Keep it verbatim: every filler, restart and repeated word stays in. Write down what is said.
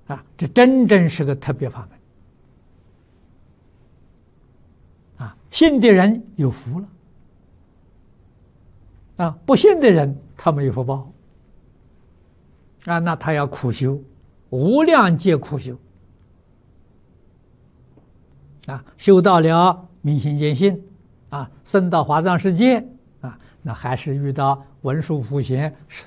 啊，这真正是个特别法门啊！信的人有福了啊，不信的人他没有福报啊，那他要苦修，无量劫苦修啊，修到了明心见性啊，升到华藏世界啊，那还是遇到文殊普贤